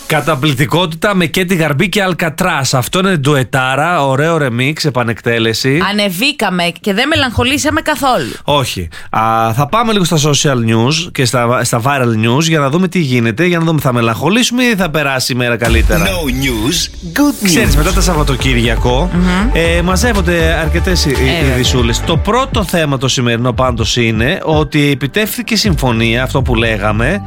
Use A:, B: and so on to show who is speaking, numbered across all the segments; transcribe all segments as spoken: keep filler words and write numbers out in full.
A: Καταπληκτικότητα με Κέντι Γαρμπή και Αλκατράς. Αυτό είναι ντουετάρα, ωραίο ρεμίξ, επανεκτέλεση.
B: Ανεβήκαμε και δεν μελαγχολήσαμε καθόλου.
A: Όχι. Α, θα πάμε λίγο στα social news και στα, στα viral news για να δούμε τι γίνεται. Για να δούμε, θα μελαγχολήσουμε ή θα περάσει η μέρα καλύτερα.
C: No news, good news.
A: Ξέρεις, μετά το Σαββατοκύριακο mm-hmm. ε, μαζεύονται αρκετές ειδησούλες. Το πρώτο θέμα το σημερινό πάντως είναι ότι επιτεύχθηκε συμφωνία, αυτό που λέγαμε,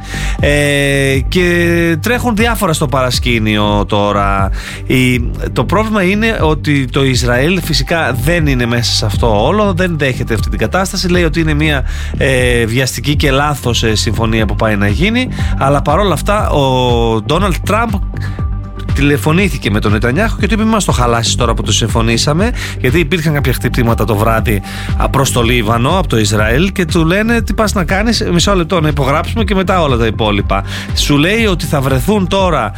A: ε, και τρέχουν διάφορα στο παρασκήνιο τώρα. Η, το πρόβλημα είναι ότι το Ισραήλ φυσικά δεν είναι μέσα σε αυτό όλο, δεν δέχεται αυτή την κατάσταση. Λέει ότι είναι μια ε, βιαστική και λάθος ε, συμφωνία που πάει να γίνει, αλλά παρόλα αυτά ο Ντόναλντ Τραμπ τηλεφωνήθηκε με τον Νετανιάχου και του είπε: μας το χαλάσεις τώρα που το συμφωνήσαμε, γιατί υπήρχαν κάποια χτυπήματα το βράδυ προς το Λίβανο από το Ισραήλ και του λένε: τι πας να κάνεις, μισό λεπτό να υπογράψουμε και μετά όλα τα υπόλοιπα. Σου λέει ότι θα βρεθούν τώρα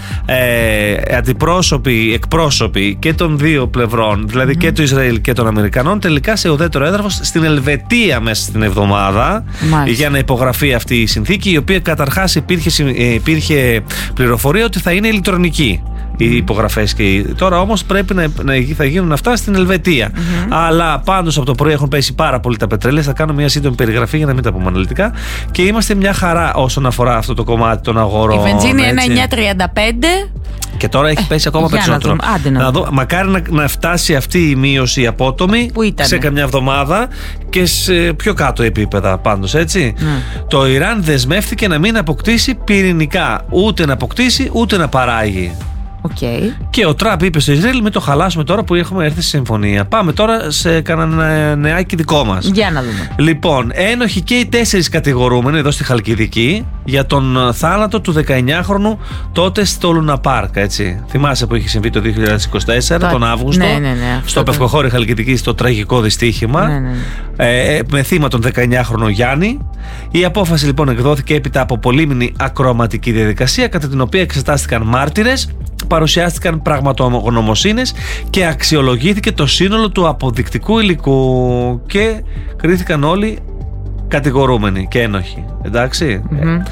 A: ε, αντιπρόσωποι, εκπρόσωποι και των δύο πλευρών, δηλαδή mm. και του Ισραήλ και των Αμερικανών, τελικά σε ουδέτερο έδαφος στην Ελβετία μέσα στην εβδομάδα. Μάλιστα. Για να υπογραφεί αυτή η συνθήκη, η οποία καταρχάς υπήρχε, υπήρχε πληροφορία ότι θα είναι ηλεκτρονική. Οι υπογραφές και τώρα όμως πρέπει να, να θα γίνουν αυτά στην Ελβετία. Mm-hmm. Αλλά πάντως από το πρωί έχουν πέσει πάρα πολύ τα πετρέλαια. Θα κάνω μια σύντομη περιγραφή για να μην τα πούμε αναλυτικά. Και είμαστε μια χαρά όσον αφορά αυτό το κομμάτι των αγορών.
B: Η βενζίνη είναι εννιά τριάντα πέντε.
A: Και τώρα έχει πέσει ακόμα ε, περισσότερο. Να Άντε, να να δω, μακάρι να, να φτάσει αυτή η μείωση απότομη σε καμιά εβδομάδα και σε πιο κάτω επίπεδα πάντως, έτσι. Mm. Το Ιράν δεσμεύτηκε να μην αποκτήσει πυρηνικά. Ούτε να αποκτήσει ούτε να παράγει.
B: Okay.
A: Και ο Τραμπ είπε στο Ισραήλ: μην το χαλάσουμε τώρα που έχουμε έρθει σε συμφωνία. Πάμε τώρα σε κανένα νεάκι δικό μας.
B: Για να δούμε.
A: Λοιπόν, ένοχοι και οι τέσσερις κατηγορούμενοι εδώ στη Χαλκιδική για τον θάνατο του δεκαεννιάχρονου τότε στο Λούνα Πάρκ. Έτσι. Θυμάσαι που είχε συμβεί το δύο χιλιάδες είκοσι τέσσερα, το... τον Αύγουστο, ναι, ναι, ναι, στο το... Πευκοχώρι Χαλκιδική, στο τραγικό δυστύχημα. Ναι, ναι, ναι. Ε, με θύμα τον δεκαεννιάχρονο Γιάννη. Η απόφαση λοιπόν εκδόθηκε έπειτα από πολύμηνη ακροαματική διαδικασία, κατά την οποία εξετάστηκαν μάρτυρες, παρουσιάστηκαν πραγματογνωμοσύνες και αξιολογήθηκε το σύνολο του αποδεικτικού υλικού και κρίθηκαν όλοι κατηγορούμενοι και ένοχοι. Εντάξει. Mm-hmm.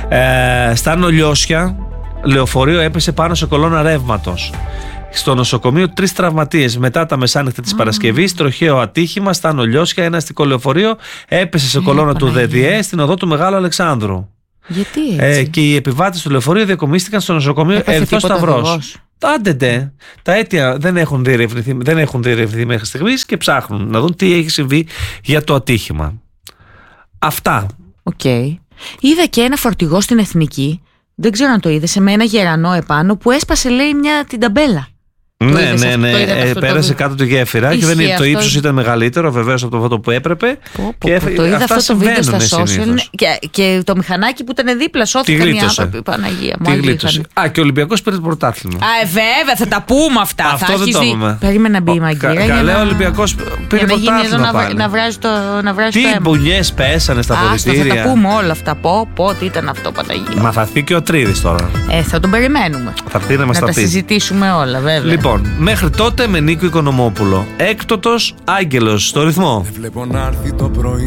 A: Ε, στα Νολιώσια, λεωφορείο έπεσε πάνω σε κολόνα ρεύματος. Στο νοσοκομείο τρεις τραυματίες. Μετά τα μεσάνυχτα της mm. Παρασκευής, τροχαίο ατύχημα στα Νολιώσια. Ένα αστικό λεωφορείο έπεσε σε κολόνα mm, του ΔΔΕ στην οδό του Μεγάλου Αλεξάνδρου.
B: Γιατί έτσι?
A: Ε, και οι επιβάτες του λεωφορείου διακομίστηκαν στο νοσοκομείο Ερυθρός Σταυρός. Άντε, τα αίτια δεν έχουν διερευνηθεί, δεν έχουν διερευνηθεί μέχρι στιγμής και ψάχνουν να δουν τι έχει συμβεί για το ατύχημα. Αυτά.
B: Οκ. Okay. Είδα και ένα φορτηγό στην Εθνική, δεν ξέρω αν το είδες, με ένα γερανό επάνω που έσπασε, λέει, μια την ταμπέλα.
A: Ναι, ναι, ναι. Ε, πέρασε το... κάτω τη γέφυρα και δεν, το ύψος ήταν μεγαλύτερο, βεβαίως, από το φώτο που έπρεπε. Πω, πω, και πω,
B: το είδα
A: αυτά
B: αυτό το βίντεο στα social.
A: Και,
B: και το μηχανάκι που ήταν δίπλα, σώθηκαν οι άνθρωποι. Παναγία μου.
A: Τη γλίτωσε. Α, και ο Ολυμπιακός πήρε το πρωτάθλημα.
B: Α, ε, βέβαια, θα τα πούμε αυτά.
A: Αυτό θα δεν το πούμε.
B: Περίμενα να μπει η Μαγκύρα.
A: Καλά, ο Ολυμπιακός πήρε το πρωτάθλημα.
B: Να βράζει το αίμα.
A: Τι μπουνιές πέσανε στα ποδητήρια.
B: Θα τα πούμε όλα αυτά. Πω, πω, τι ήταν αυτό, Παναγία.
A: Μα θα έρθει και ο Τρίδης τώρα.
B: Ε, θα τον περιμένουμε.
A: Θα έρθει να μας τα πει.
B: Να τα συζητήσουμε όλα, βέβαια.
A: Λοιπόν, μέχρι τότε με Νίκο Οικονομόπουλο. Έκτοτος άγγελος στο ρυθμό.